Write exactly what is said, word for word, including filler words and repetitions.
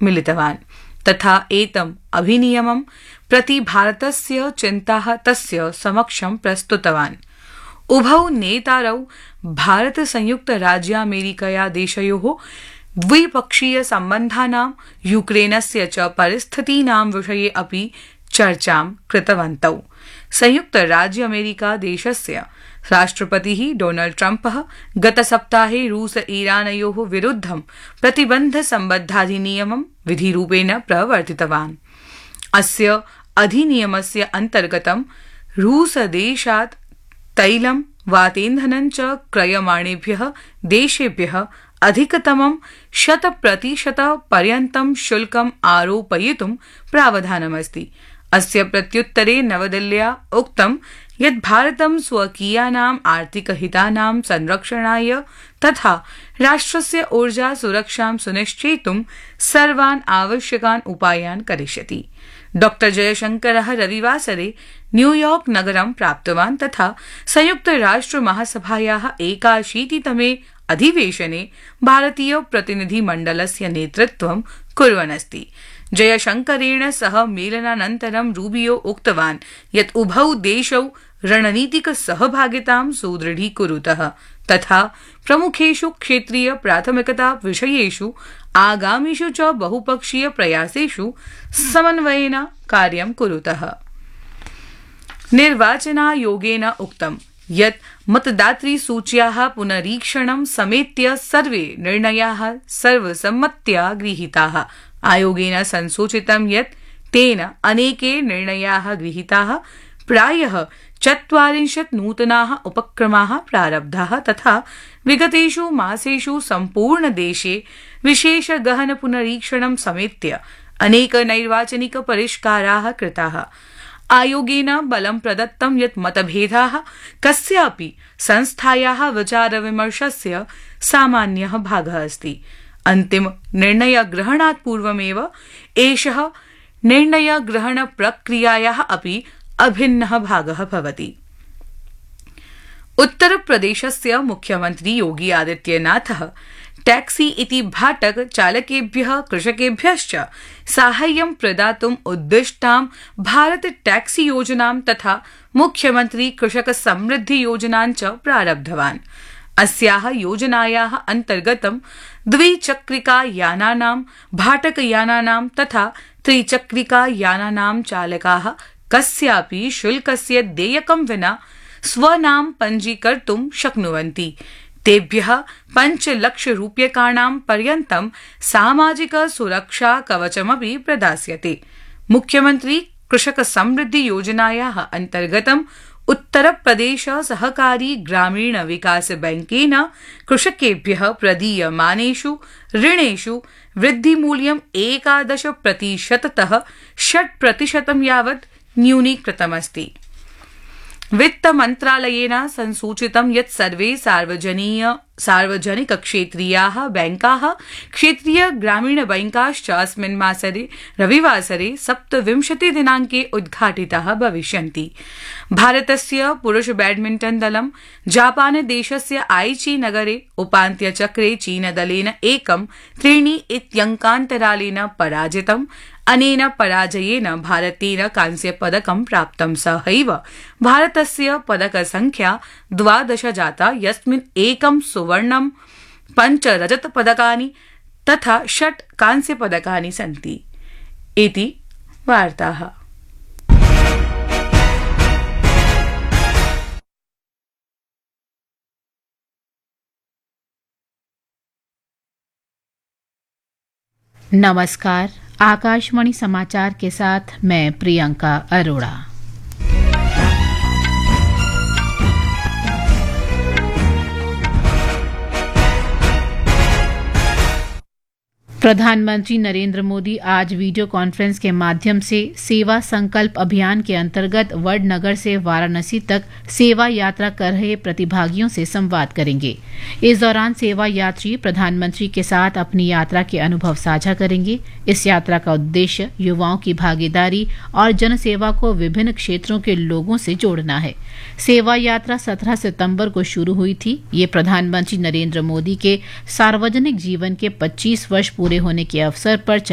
मिलितवान् तथा एतम् अधिनियमं प्रति भारतस्य चिन्ताः तस्य समक्षं प्रस्तुतवान्। उभौ नेतारौ भारत संयुक्त राज्यामेरिकया देशयोः द्विपक्षीय सम्बन्धानां यूक्रेनस्य च परिस्थितीनां विषये अपि चर्चां कृतवन्तौ। संयुक्त राज्य अमेरिका देशस्य राष्ट्रपतिः डोनाल्ड ट्रम्पः गतसप्ताहे रूस ईरानयोः विरुद्धं प्रतिबन्धसम्बद्धाधिनियमं विधिरूपेण प्रवर्तितवान्। अस्य अधिनियमस्य अन्तर्गतं रूसदेशात् तैलं वातेन्धनं च क्रयमाणेभ्यः देशेभ्यः अधिकतमं शतप्रतिशत पर्यन्तं शुल्कम् आरोपयितुं प्रावधानमस्ति। अस्य प्रत्युत्तरे नवदिल्ल्या उक्तं यत् भारतं स्वकीयानाम् आर्थिकहितानां संरक्षणाय तथा राष्ट्रस्य ऊर्जा सुरक्षां सुनिश्चेतुं सर्वान् आवश्यकान् उपायान् करिष्यति। डॉ जयशंकरः रविवासरे न्यूयॉर्क नगरं प्राप्तवान् तथा संयुक्त राष्ट्र महासभायाः एकाशीतितमे अधिवेशने भारतीय प्रतिनिधिमण्डलस्य नेतृत्वं कुर्वन् अस्ति। जयशंकरेण सह मेलनानन्तरं रूबियो उक्तवान् यत् उभौ देशौ रणनीतिक सहभागितां सुदृढीकुरुतः तथा प्रमुखेषु क्षेत्रीय प्राथमिकता विषयेषु आगामिषु च बहुपक्षीय प्रयासेषु समन्वयेन कार्यं कुरुतः। निर्वाचनायोगेन उक्तं यत् मतदातृसूच्याः पुनरीक्षणं समेत्य सर्वे निर्णयाः सर्वसम्मत्या गृहीताः। आयोगेन संसूचितं यत् तेन अनेके निर्णयाः गृहीताः, प्रायः चत्वारिंशत् नूतनाः उपक्रमाः प्रारब्धाः तथा विगतेषु मासेषु सम्पूर्णदेशे विशेष गहन पुनरीक्षणं समेत्य अनेक नैर्वाचनिक परिष्काराः कृताः। आयोगेन बलं प्रदत्तं यत् मतभेदाः कस्यापि संस्थायाः विचारविमर्शस्य सामान्यः भागः अस्ति। अन्तिम निर्णयग्रहणात् पूर्वमेव एषः निर्णयग्रहणप्रक्रियायाः अपि अभिन्नः भागः भवति। उत्तरप्रदेशस्य मुख्यमन्त्री योगी आदित्यनाथः टैक्सी इति भाटक चालकेभ्यः कृषकेभ्यश्च साहाय्यं प्रदातुम् उद्दिष्टां भारत टैक्सी योजनां तथा मुख्यमन्त्री कृषक समृद्धि योजनां च प्रारब्धवान्। अस्याः योजनायाः अन्तर्गतं द्विचक्रिकायानानां, भाटकयानानां तथा त्रिचक्रिकायानानां चालकाः कस्यापि शुल्कस्य देयकं विना स्वनाम पञ्जीकर्तुं शक्नुवन्ति। तेभ्यः पञ्चलक्षरूप्यकाणां पर्यन्तं सामाजिक सुरक्षा कवचमपि प्रदास्यते। मुख्यमन्त्री कृषक समृद्धि योजनायाः अन्तर्गतं उत्तरप्रदेश सहकारी ग्रामीण विकास बैंकेन कृषकेभ्यः प्रदीयमानेषु ऋणेषु वृद्धिमूल्यम् एकादश प्रतिशततः षट् प्रतिशतं यावत् न्यूनीकृतमस्ति। वित्तमन्त्रालयेन संसूचितं यत् सर्वे सार्वजनीय सार्वजनिकक्षेत्रीयाः बैंकाः, क्षेत्रीय ग्रामीण बैंकाश्च अस्मिन् मासरे रविवासरे सप्तविंशति दिनाङ्के उद्घाटिताः भविष्यन्ति। भारतस्य पुरुष बैडमिण्टन दलं जापानदेशस्य आइची नगरे उपान्त्यचक्रे चीनदलेन एकं त्रीणि इत्यङ्कान्तरालेन पराजितम्। अनेन पराजयेन भारतेन कांस्यपदकं प्राप्तं। सहैव भारतस्य पदकसंख्या द्वादश जाता, यस्मिन् एकं सुवर्णं, पञ्च रजतपदकानि तथा षट् कांस्यपदकानि सन्ति। इति वार्ताः। नमस्कार, आकाशवाणी समाचार के साथ मैं प्रियंका अरोड़ा। प्रधानमंत्री नरेंद्र मोदी आज वीडियो कॉन्फ्रेंस के माध्यम से सेवा संकल्प अभियान के अंतर्गत वडनगर से वाराणसी तक सेवा यात्रा कर रहे प्रतिभागियों से संवाद करेंगे। इस दौरान सेवा यात्री प्रधानमंत्री के साथ अपनी यात्रा के अनुभव साझा करेंगे। इस यात्रा का उद्देश्य युवाओं की भागीदारी और जनसेवा को विभिन्न क्षेत्रों के लोगों से जोड़ना है। सेवा यात्रा सत्रह सितंबर को शुरू हुई थी। ये प्रधानमंत्री नरेंद्र मोदी के सार्वजनिक जीवन के पच्चीस वर्ष पूरे होने के अवसर पर